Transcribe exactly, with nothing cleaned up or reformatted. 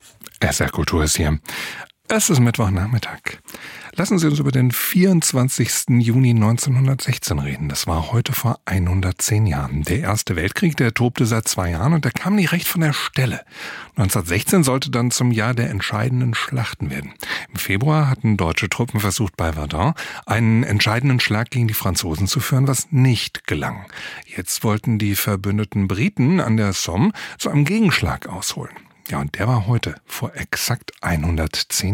S R Kultur ist hier. Es ist Mittwochnachmittag. Lassen Sie uns über den vierundzwanzigsten Juni neunzehnhundertsechzehn reden. Das war heute vor hundertzehn Jahren. Der Erste Weltkrieg, der tobte seit zwei Jahren und der kam nicht recht von der Stelle. neunzehnhundertsechzehn sollte dann zum Jahr der entscheidenden Schlachten werden. Im Februar hatten deutsche Truppen versucht, bei Verdun einen entscheidenden Schlag gegen die Franzosen zu führen, was nicht gelang. Jetzt wollten die verbündeten Briten an der Somme zu einem Gegenschlag ausholen. Ja, und der war heute vor exakt hundertzehn